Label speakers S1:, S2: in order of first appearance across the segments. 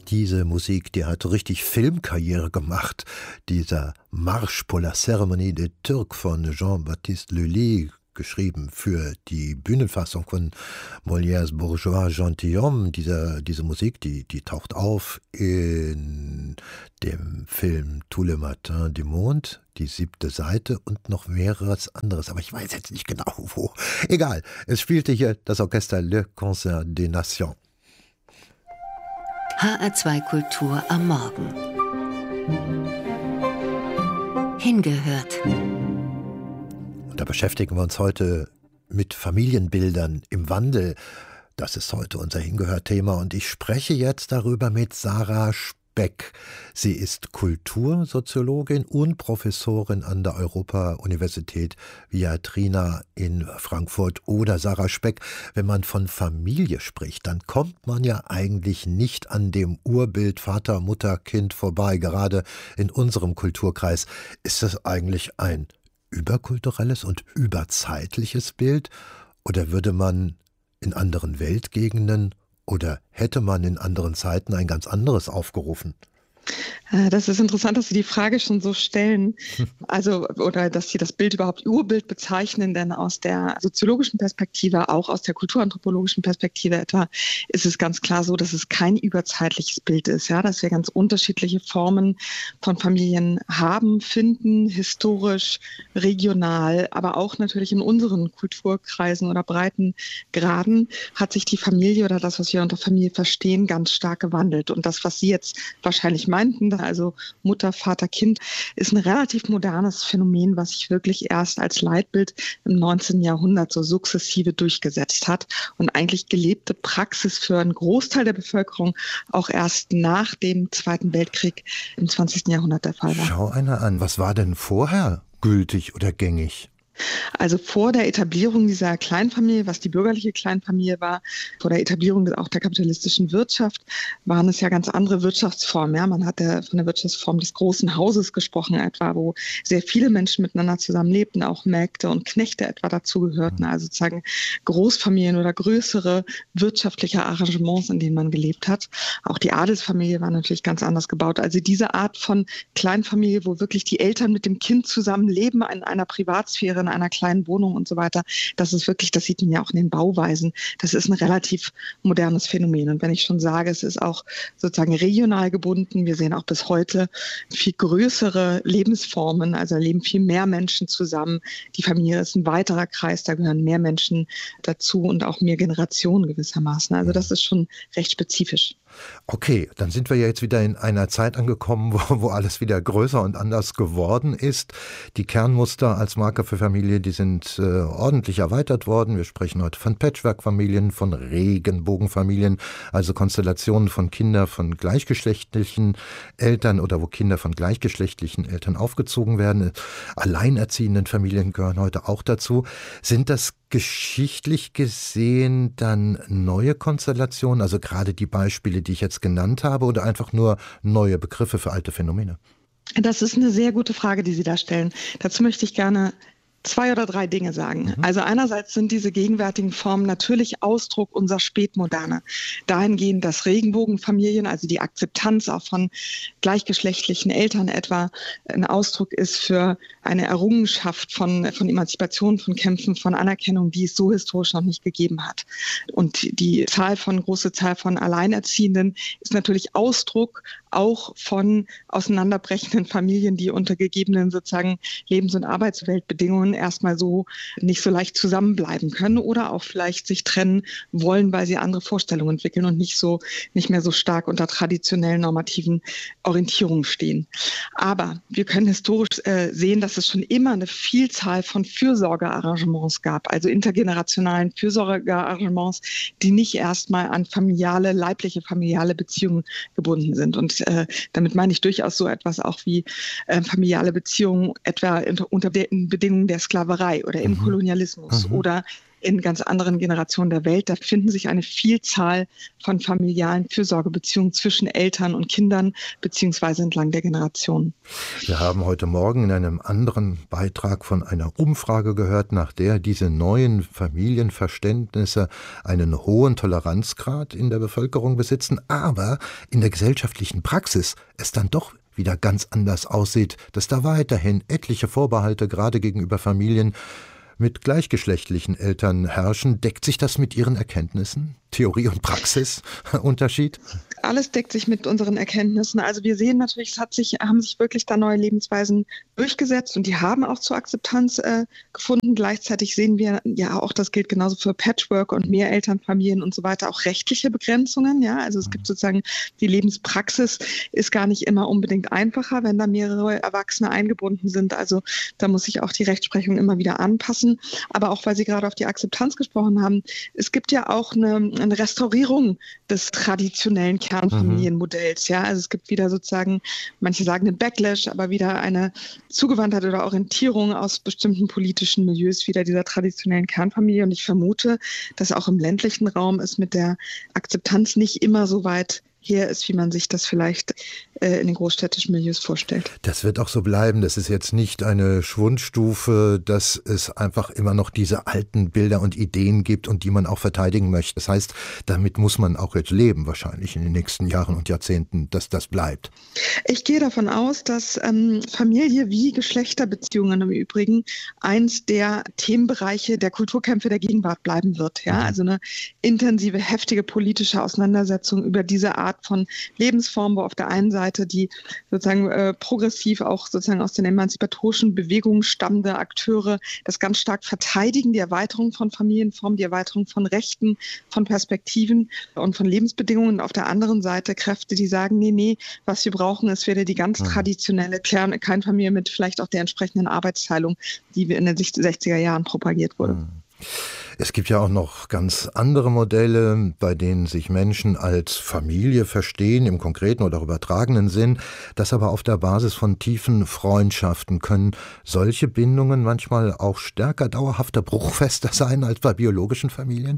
S1: Diese Musik, die hat richtig Filmkarriere gemacht. Dieser Marche pour la Cérémonie des Turcs von Jean-Baptiste Lully, geschrieben für die Bühnenfassung von Molières Bourgeois Gentilhomme. Diese Musik, die taucht auf in dem Film Tous les matins du monde, die 7. Seite und noch mehreres anderes. Aber ich weiß jetzt nicht genau wo. Egal, es spielte hier das Orchester Le Concert des Nations.
S2: HR2 Kultur am Morgen. Hingehört.
S1: Und da beschäftigen wir uns heute mit Familienbildern im Wandel. Das ist heute unser Hingehört-Thema und ich spreche jetzt darüber mit Sarah Speck. Sie ist Kultursoziologin und Professorin an der Europa-Universität Viadrina in Frankfurt. Oder Sarah Speck, wenn man von Familie spricht, dann kommt man ja eigentlich nicht an dem Urbild Vater, Mutter, Kind vorbei, gerade in unserem Kulturkreis. Ist das eigentlich ein überkulturelles und überzeitliches Bild? Oder würde man in anderen Weltgegenden oder hätte man in anderen Zeiten ein ganz anderes aufgerufen?
S3: Das ist interessant, dass Sie die Frage schon so stellen, oder dass Sie das Bild überhaupt Urbild bezeichnen, denn aus der soziologischen Perspektive, auch aus der kulturanthropologischen Perspektive etwa, ist es ganz klar so, dass es kein überzeitliches Bild ist, ja, dass wir ganz unterschiedliche Formen von Familien haben, finden, historisch, regional, aber auch natürlich in unseren Kulturkreisen oder Breitengraden hat sich die Familie oder das, was wir unter Familie verstehen, ganz stark gewandelt. Und das, was Sie jetzt wahrscheinlich meinten, also Mutter, Vater, Kind, ist ein relativ modernes Phänomen, was sich wirklich erst als Leitbild im 19. Jahrhundert so sukzessive durchgesetzt hat und eigentlich gelebte Praxis für einen Großteil der Bevölkerung auch erst nach dem Zweiten Weltkrieg im 20. Jahrhundert der Fall war.
S1: Schau einer an, was war denn vorher gültig oder gängig?
S3: Also vor der Etablierung dieser Kleinfamilie, was die bürgerliche Kleinfamilie war, vor der Etablierung auch der kapitalistischen Wirtschaft, waren es ja ganz andere Wirtschaftsformen. Ja, man hat von der Wirtschaftsform des großen Hauses gesprochen, etwa, wo sehr viele Menschen miteinander zusammenlebten, auch Mägde und Knechte etwa dazugehörten, also sozusagen Großfamilien oder größere wirtschaftliche Arrangements, in denen man gelebt hat. Auch die Adelsfamilie war natürlich ganz anders gebaut. Also diese Art von Kleinfamilie, wo wirklich die Eltern mit dem Kind zusammenleben in einer Privatsphäre, in einer kleinen Wohnung und so weiter. Das ist wirklich, das sieht man ja auch in den Bauweisen. Das ist ein relativ modernes Phänomen. Und wenn ich schon sage, es ist auch sozusagen regional gebunden, wir sehen auch bis heute viel größere Lebensformen, also leben viel mehr Menschen zusammen. Die Familie ist ein weiterer Kreis, da gehören mehr Menschen dazu und auch mehr Generationen gewissermaßen. Also das ist schon recht spezifisch.
S1: Okay, dann sind wir ja jetzt wieder in einer Zeit angekommen, wo alles wieder größer und anders geworden ist. Die Kernmuster als Marke für Familie, die sind ordentlich erweitert worden. Wir sprechen heute von Patchwork-Familien, von Regenbogenfamilien, also Konstellationen von Kindern von gleichgeschlechtlichen Eltern oder wo Kinder von gleichgeschlechtlichen Eltern aufgezogen werden. Alleinerziehenden Familien gehören heute auch dazu. Sind das geschichtlich gesehen dann neue Konstellationen, also gerade die Beispiele, die ich jetzt genannt habe, oder einfach nur neue Begriffe für alte Phänomene?
S3: Das ist eine sehr gute Frage, die Sie da stellen. Dazu möchte ich gerne 2 oder 3 Dinge sagen. Also einerseits sind diese gegenwärtigen Formen natürlich Ausdruck unserer Spätmoderne. Dahingehend, dass Regenbogenfamilien, also die Akzeptanz auch von gleichgeschlechtlichen Eltern etwa, ein Ausdruck ist für eine Errungenschaft von Emanzipation, von Kämpfen, von Anerkennung, die es so historisch noch nicht gegeben hat. Und die große Zahl von Alleinerziehenden ist natürlich Ausdruck auch von auseinanderbrechenden Familien, die unter gegebenen sozusagen Lebens- und Arbeitsweltbedingungen erstmal so nicht so leicht zusammenbleiben können oder auch vielleicht sich trennen wollen, weil sie andere Vorstellungen entwickeln und nicht mehr so stark unter traditionellen normativen Orientierungen stehen. Aber wir können historisch sehen, dass es schon immer eine Vielzahl von Fürsorgearrangements gab, also intergenerationalen Fürsorgearrangements, die nicht erstmal an leibliche familiale Beziehungen gebunden sind. Und damit meine ich durchaus so etwas auch wie familiale Beziehungen etwa unter den Bedingungen der Sklaverei oder im Kolonialismus oder in ganz anderen Generationen der Welt. Da finden sich eine Vielzahl von familialen Fürsorgebeziehungen zwischen Eltern und Kindern beziehungsweise entlang der Generationen.
S1: Wir haben heute Morgen in einem anderen Beitrag von einer Umfrage gehört, nach der diese neuen Familienverständnisse einen hohen Toleranzgrad in der Bevölkerung besitzen, aber in der gesellschaftlichen Praxis es dann doch wieder ganz anders aussieht, dass da weiterhin etliche Vorbehalte gerade gegenüber Familien mit gleichgeschlechtlichen Eltern herrschen. Deckt sich das mit Ihren Erkenntnissen? Theorie und Praxis, Unterschied?
S3: Alles deckt sich mit unseren Erkenntnissen. Also wir sehen natürlich, haben sich wirklich da neue Lebensweisen durchgesetzt und die haben auch zur Akzeptanz gefunden. Gleichzeitig sehen wir ja auch, das gilt genauso für Patchwork und Mehrelternfamilien und so weiter, auch rechtliche Begrenzungen. Ja, also es gibt sozusagen, die Lebenspraxis ist gar nicht immer unbedingt einfacher, wenn da mehrere Erwachsene eingebunden sind. Also da muss sich auch die Rechtsprechung immer wieder anpassen. Aber auch, weil Sie gerade auf die Akzeptanz gesprochen haben, es gibt ja auch eine Restaurierung des traditionellen Kernfamilienmodells. Ja, also es gibt wieder sozusagen, manche sagen einen Backlash, aber wieder eine Zugewandtheit oder Orientierung aus bestimmten politischen Milieus wieder dieser traditionellen Kernfamilie. Und ich vermute, dass auch im ländlichen Raum es mit der Akzeptanz nicht immer so weit her ist, wie man sich das vielleicht in den großstädtischen Milieus vorstellt.
S1: Das wird auch so bleiben. Das ist jetzt nicht eine Schwundstufe, dass es einfach immer noch diese alten Bilder und Ideen gibt und die man auch verteidigen möchte. Das heißt, damit muss man auch jetzt leben, wahrscheinlich in den nächsten Jahren und Jahrzehnten, dass das bleibt.
S3: Ich gehe davon aus, dass Familie wie Geschlechterbeziehungen im Übrigen eins der Themenbereiche der Kulturkämpfe der Gegenwart bleiben wird. Ja? Also eine intensive, heftige politische Auseinandersetzung über diese Art von Lebensform, wo auf der einen Seite die sozusagen progressiv auch sozusagen aus den emanzipatorischen Bewegungen stammende Akteure das ganz stark verteidigen, die Erweiterung von Familienformen, die Erweiterung von Rechten, von Perspektiven und von Lebensbedingungen. Und auf der anderen Seite Kräfte, die sagen, nee, was wir brauchen, ist wieder die ganz traditionelle Kernfamilie mit vielleicht auch der entsprechenden Arbeitsteilung, die wir in den 60er Jahren propagiert wurde.
S1: Es gibt ja auch noch ganz andere Modelle, bei denen sich Menschen als Familie verstehen, im konkreten oder übertragenen Sinn, das aber auf der Basis von tiefen Freundschaften. Können solche Bindungen manchmal auch stärker, dauerhafter, bruchfester sein als bei biologischen Familien?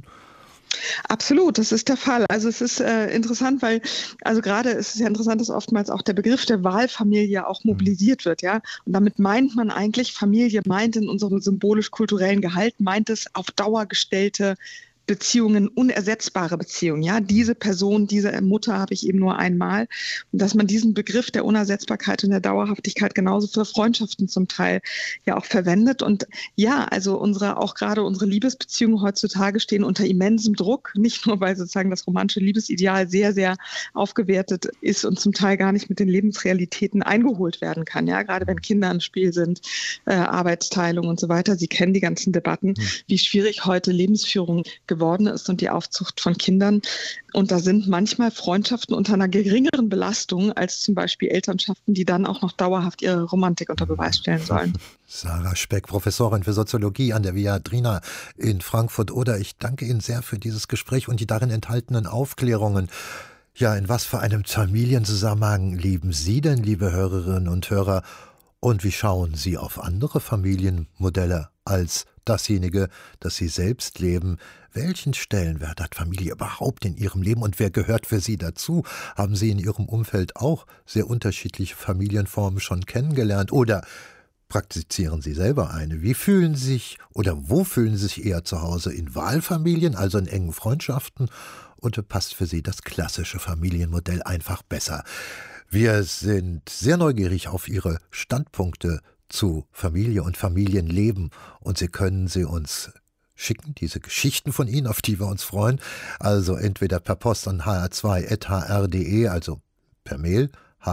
S3: Absolut, das ist der Fall. Also es ist interessant, weil, also gerade ist es ja interessant, dass oftmals auch der Begriff der Wahlfamilie auch mobilisiert wird, ja. Und damit meint man eigentlich, Familie meint in unserem symbolisch-kulturellen Gehalt, meint es auf Dauer gestellte Beziehungen, unersetzbare Beziehungen. Ja, diese Person, diese Mutter habe ich eben nur einmal. Und dass man diesen Begriff der Unersetzbarkeit und der Dauerhaftigkeit genauso für Freundschaften zum Teil ja auch verwendet. Und ja, also auch gerade unsere Liebesbeziehungen heutzutage stehen unter immensem Druck. Nicht nur, weil sozusagen das romantische Liebesideal sehr, sehr aufgewertet ist und zum Teil gar nicht mit den Lebensrealitäten eingeholt werden kann. Ja, gerade wenn Kinder im Spiel sind, Arbeitsteilung und so weiter. Sie kennen die ganzen Debatten, wie schwierig heute Lebensführung geworden ist und die Aufzucht von Kindern. Und da sind manchmal Freundschaften unter einer geringeren Belastung als zum Beispiel Elternschaften, die dann auch noch dauerhaft ihre Romantik unter Beweis stellen sollen.
S1: Sarah Speck, Professorin für Soziologie an der Viadrina in Frankfurt-Oder. Ich danke Ihnen sehr für dieses Gespräch und die darin enthaltenen Aufklärungen. Ja, in was für einem Familienzusammenhang leben Sie denn, liebe Hörerinnen und Hörer? Und wie schauen Sie auf andere Familienmodelle als dasjenige, das Sie selbst leben? Welchen Stellenwert hat Familie überhaupt in Ihrem Leben und wer gehört für Sie dazu? Haben Sie in Ihrem Umfeld auch sehr unterschiedliche Familienformen schon kennengelernt oder praktizieren Sie selber eine? Wie fühlen Sie sich oder wo fühlen Sie sich eher zu Hause? In Wahlfamilien, also in engen Freundschaften? Oder passt für Sie das klassische Familienmodell einfach besser? Wir sind sehr neugierig auf Ihre Standpunkte zu Familie und Familienleben und Sie können sie uns schicken, diese Geschichten von Ihnen, auf die wir uns freuen. Also entweder per Post an hr2.hr.de, also per Mail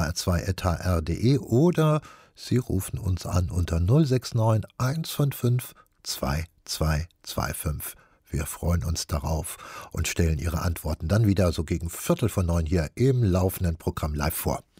S1: hr2.hr.de oder Sie rufen uns an unter 069 155 2225. Wir freuen uns darauf und stellen Ihre Antworten dann wieder so gegen 8:45 hier im laufenden Programm live vor.